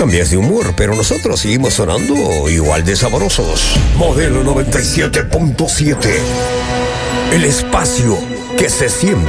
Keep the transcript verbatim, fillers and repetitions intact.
cambias de humor, pero nosotros seguimos sonando igual de sabrosos. Modelo noventa y siete punto siete. El espacio que se siente.